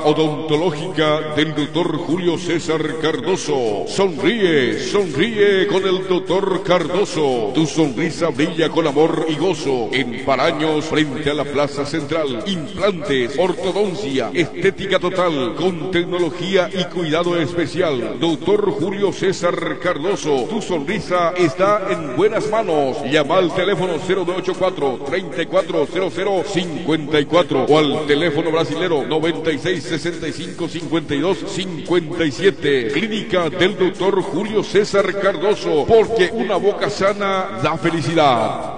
Odontológica del Dr. Julio César Cardoso. Sonríe, sonríe con el Dr. Cardoso. Tu sonrisa brilla con amor y gozo. En Paraños, frente a la Plaza Central. Implantes, ortodoncia, estética total, con tecnología y cuidado especial. Dr. Julio César Cardoso. Tu sonrisa está en buenas manos. Llama al teléfono 0984-340054 o al teléfono brasilero 96655257. Clínica del Dr. Julio César Cardoso, porque una boca sana da felicidad.